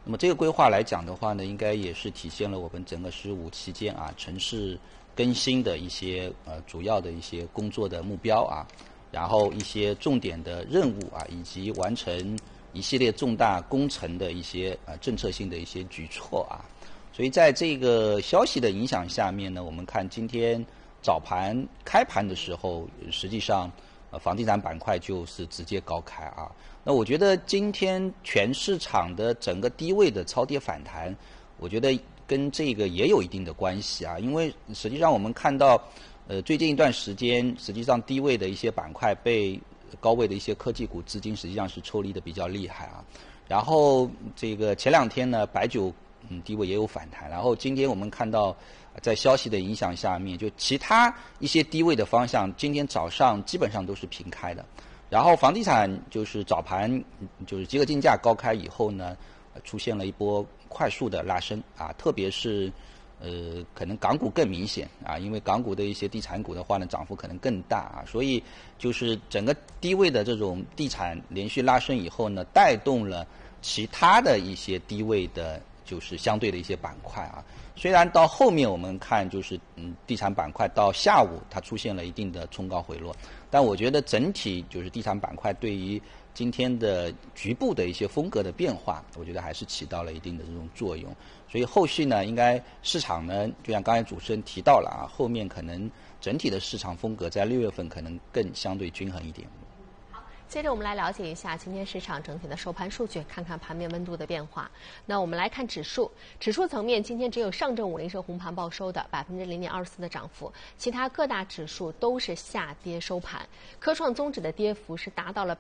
那么这个规划来讲的话呢，应该也是体现了我们整个15期间啊城市更新的一些主要的一些工作的目标啊，然后一些重点的任务啊，以及完成一系列重大工程的一些政策性的一些举措啊。所以在这个消息的影响下面呢，我们看今天早盘开盘的时候，实际上房地产板块就是直接高开啊。那我觉得今天全市场的整个低位的超跌反弹，我觉得跟这个也有一定的关系啊。因为实际上我们看到最近一段时间，实际上低位的一些板块被高位的一些科技股资金实际上是抽离的比较厉害啊。然后这个前2天呢，白酒低位也有反弹，然后今天我们看到在消息的影响下面，就其他一些低位的方向，今天早上基本上都是平开的。然后房地产就是早盘就是集合竞价高开以后呢，出现了一波快速的拉升啊，特别是可能港股更明显啊，因为港股的一些地产股的话呢，涨幅可能更大啊，所以就是整个低位的这种地产连续拉升以后呢，带动了其他的一些低位的就是相对的一些板块啊。虽然到后面我们看就是地产板块到下午它出现了一定的冲高回落，但我觉得整体就是地产板块对于今天的局部的一些风格的变化，我觉得还是起到了一定的这种作用。所以后续呢，应该市场呢，就像刚才主持人提到了啊，后面可能整体的市场风格在6月份可能更相对均衡一点。 接着我们来了解一下今天市场整体的收盘数据，看看盘面温度的变化。那我们来看指数层面，今天只有上证50是红盘报收的0.24%的涨幅，其他各大指数都是下跌收盘。科创综指的跌幅是达到了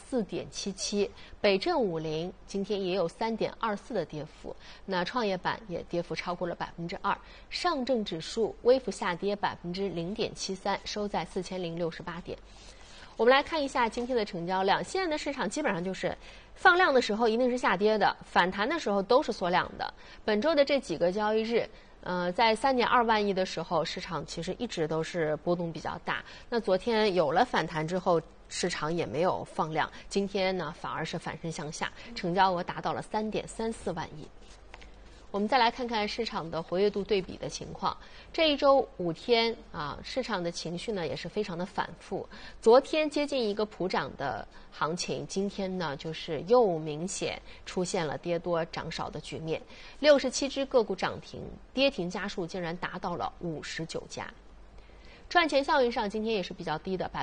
4.77%，北证50今天也有3.24%的跌幅，那创业板也跌幅超过了2%，上证指数微幅下跌0.73%，收在4068点。我们来看一下今天的成交量，现在的市场基本上就是放量的时候一定是下跌的，反弹的时候都是缩量的。本周的这几个交易日，在3.2万亿的时候，市场其实一直都是波动比较大。那昨天有了反弹之后，市场也没有放量，今天呢反而是反身向下，成交额达到了3.34万亿。我们再来看看市场的活跃度对比的情况。这一周5天啊，市场的情绪呢也是非常的反复。昨天接近一个普涨的行情，今天呢就是又明显出现了跌多涨少的局面。67只个股涨停，跌停家数竟然达到了59家。赚钱效应上今天也是比较低的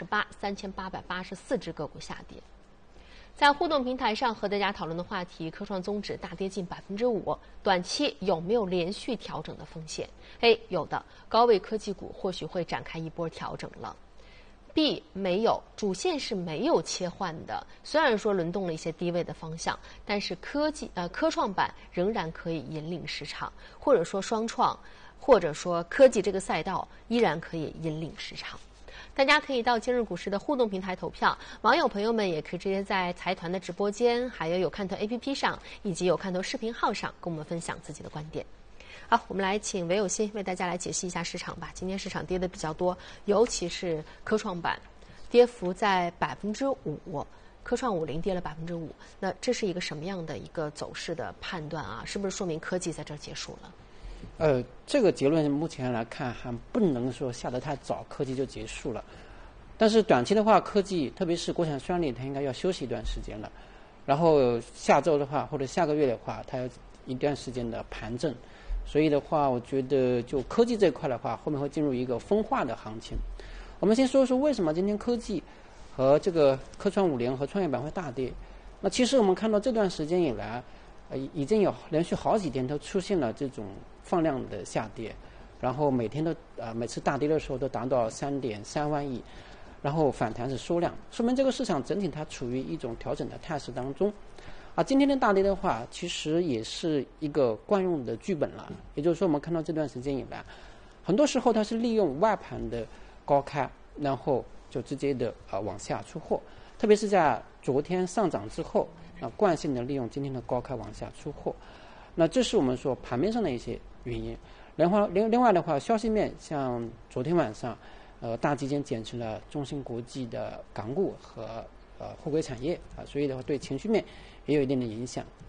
，28%，3884只个股下跌。在互动平台上和大家讨论的话题，科创综指大跌近5%，短期有没有连续调整的风险 ？A 有的，高位科技股或许会展开一波调整了。B 没有，主线是没有切换的，虽然说轮动了一些低位的方向，但是科创板仍然可以引领市场，或者说双创，或者说科技这个赛道依然可以引领市场。大家可以到今日股市的互动平台投票，网友朋友们也可以直接在财团的直播间，还有看头 APP 上，以及看头视频号上跟我们分享自己的观点。好，我们来请韦有新为大家来解析一下市场吧。今天市场跌的比较多，尤其是科创板，跌幅在5%，科创50跌了5%。那这是一个什么样的一个走势的判断啊？是不是说明科技在这儿结束了？ 这个结论目前来看还不能说下得太早，科技就结束了。但是短期的话，科技特别是国产专利，它应该要休息一段时间了。然后下周的话，或者下个月的话，它要一段时间的盘整。所以的话，我觉得就科技这一块的话，后面会进入一个分化的行情。我们先说说为什么今天科技和这个科创50和创业板会大跌。那其实我们看到这段时间以来，已经有连续好几天都出现了这种放量的下跌，然后每天都每次大跌的时候都达到3.3万亿，然后反弹是缩量，说明这个市场整体它处于一种调整的态势当中。今天的大跌的话，其实也是一个惯用的剧本了。也就是说，我们看到这段时间以来，很多时候它是利用外盘的高开，然后就直接的往下出货，特别是在昨天上涨之后，惯性的利用今天的高开往下出货。那这是我们说盘面上的一些原因。另外的话，消息面像昨天晚上，大基金减持了中芯国际的港股和货柜产业所以的话对情绪面也有一定的影响。